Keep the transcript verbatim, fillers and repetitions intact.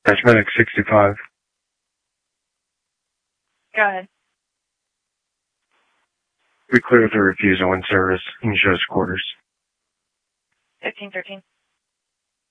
Dash Medic sixty-five. Go ahead. We clear the refusal in service. You can show us quarters. fifteen thirteen.